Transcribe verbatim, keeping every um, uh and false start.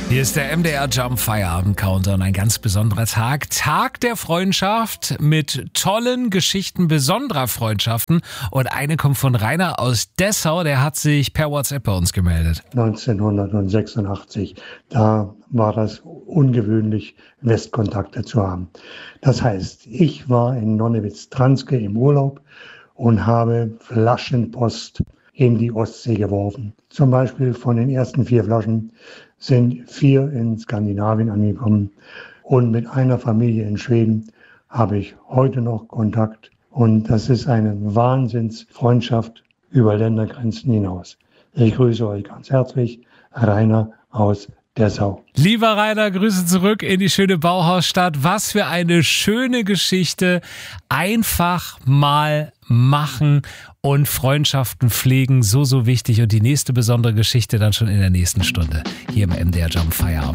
Hier ist der M D R Jump Feierabend Countdown, ein ganz besonderer Tag. Tag der Freundschaft mit tollen Geschichten besonderer Freundschaften. Und eine kommt von Rainer aus Dessau, der hat sich per WhatsApp bei uns gemeldet. neunzehnhundertsechsundachtzig, da war das ungewöhnlich, Westkontakte zu haben. Das heißt, ich war in Nonnewitz-Transke im Urlaub und habe Flaschenpost in die Ostsee geworfen. Zum Beispiel von den ersten vier Flaschen sind vier in Skandinavien angekommen. Und mit einer Familie in Schweden habe ich heute noch Kontakt. Und das ist eine Wahnsinnsfreundschaft über Ländergrenzen hinaus. Ich grüße euch ganz herzlich, Rainer aus Dessau. Lieber Rainer, Grüße zurück in die schöne Bauhausstadt. Was für eine schöne Geschichte. Einfach mal machen und Freundschaften pflegen. So, so wichtig. Und die nächste besondere Geschichte dann schon in der nächsten Stunde hier im M D R Jump Feierabend.